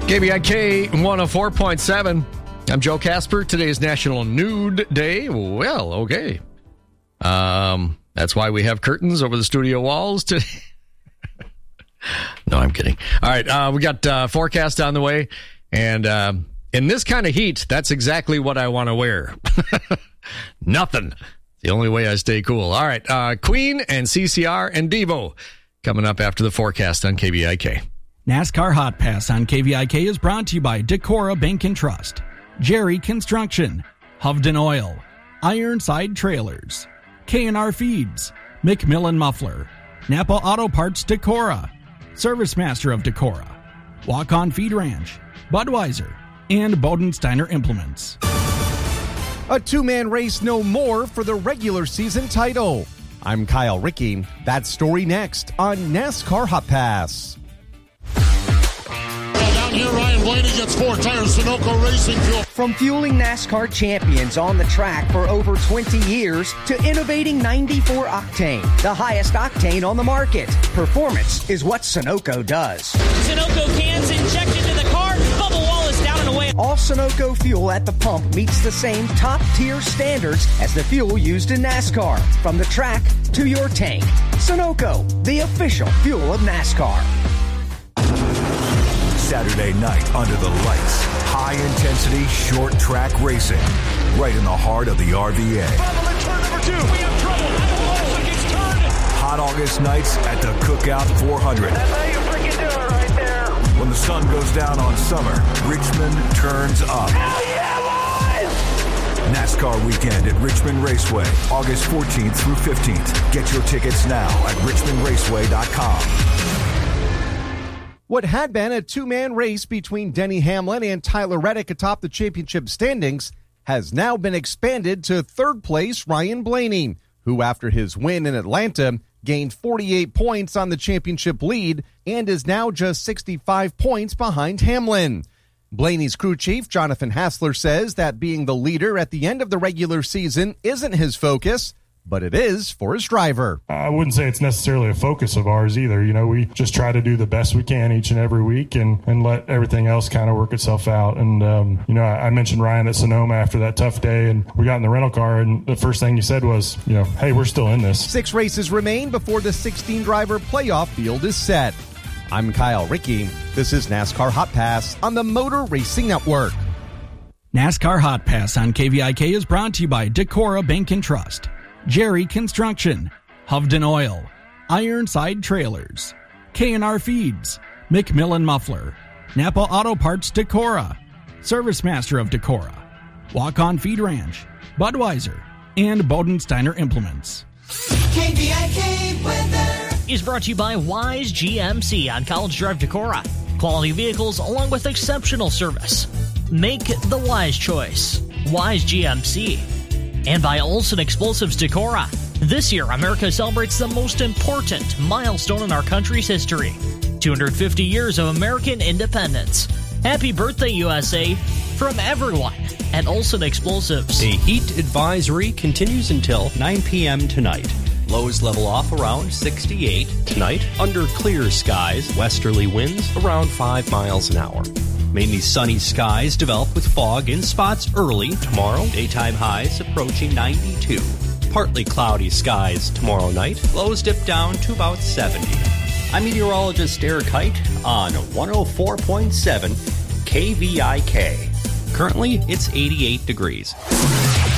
KBIK 104.7. I'm Joe Casper. Today is National Nude Day. Well, okay. That's why we have curtains over the studio walls today. No, I'm kidding. All right, we got forecast on the way. And in this kind of heat, that's exactly what I want to wear. Nothing. The only way I stay cool. All right, Queen and CCR and Devo coming up after the forecast on KBIK. NASCAR Hot Pass on KVIK is brought to you by Decorah Bank and Trust, Jerry Construction, Hovden Oil, Ironside Trailers, K&R Feeds, McMillan Muffler, Napa Auto Parts Decorah, Service Master of Decorah, Walk On Feed Ranch, Budweiser, and Bodensteiner Implements. A two-man race no more for the regular season title. I'm Kyle Rickey. That story next on NASCAR Hot Pass. Down here, Ryan Blaney gets 4 tires, Sunoco Racing Fuel. From fueling NASCAR champions on the track for over 20 years to innovating 94 octane, the highest octane on the market. Performance is what Sunoco does. Sunoco cans injected to the car, bubble wall is down and away. All Sunoco fuel at the pump meets the same top-tier standards as the fuel used in NASCAR. From the track to your tank. Sunoco, the official fuel of NASCAR. Saturday night under the lights. High-intensity, short-track racing. Right in the heart of the RVA. Turn number 2. We have trouble. Olsen gets turned. Hot August nights at the Cookout 400. That's how you freaking do it right there. When the sun goes down on summer, Richmond turns up. Hell yeah, boys! NASCAR weekend at Richmond Raceway, August 14th through 15th. Get your tickets now at richmondraceway.com. What had been a two-man race between Denny Hamlin and Tyler Reddick atop the championship standings has now been expanded to third place Ryan Blaney, who after his win in Atlanta gained 48 points on the championship lead and is now just 65 points behind Hamlin. Blaney's crew chief, Jonathan Hassler, says that being the leader at the end of the regular season isn't his focus, but it is for his driver. I wouldn't say it's necessarily a focus of ours either. You know, we just try to do the best we can each and every week and let everything else kind of work itself out. And, you know, I mentioned Ryan at Sonoma after that tough day, and we got in the rental car, and the first thing he said was, you know, hey, we're still in this. 6 races remain before the 16-driver playoff field is set. I'm Kyle Rickey. This is NASCAR Hot Pass on the Motor Racing Network. NASCAR Hot Pass on KVIK is brought to you by Decorah Bank and Trust, Jerry Construction, Hovden Oil, Ironside Trailers, K&R Feeds, McMillan Muffler, Napa Auto Parts Decorah, Service Master of Decorah, Walk On Feed Ranch, Budweiser, and Bodensteiner Implements. KVIK weather is brought to you by Wise GMC on College Drive Decorah. Quality vehicles along with exceptional service. Make the wise choice. Wise GMC. And by Olsen Explosives Decorah. This year, America celebrates the most important milestone in our country's history. 250 years of American independence. Happy birthday, USA, from everyone at Olsen Explosives. A heat advisory continues until 9 p.m. tonight. Lows level off around 68 tonight. Under clear skies, westerly winds around 5 miles an hour. Mainly sunny skies develop with fog in spots early tomorrow. Daytime highs approaching 92. Partly cloudy skies tomorrow night. Lows dip down to about 70. I'm meteorologist Eric Height on 104.7 KVIK. Currently, it's 88 degrees.